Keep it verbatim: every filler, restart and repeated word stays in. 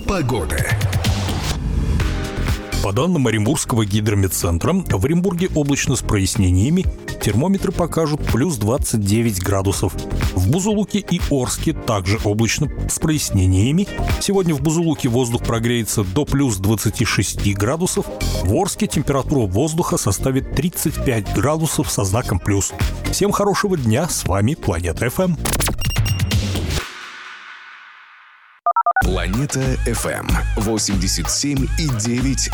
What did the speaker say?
Погода. По данным Оренбургского гидрометцентра, в Оренбурге облачно с прояснениями, термометры покажут плюс двадцать девять градусов. В Бузулуке и Орске также облачно с прояснениями. Сегодня в Бузулуке воздух прогреется до плюс двадцати шести градусов. В Орске температура воздуха составит тридцать пять градусов со знаком плюс. Всем хорошего дня, с вами Планета эф эм. Планета эф эм восемьдесят семь и девять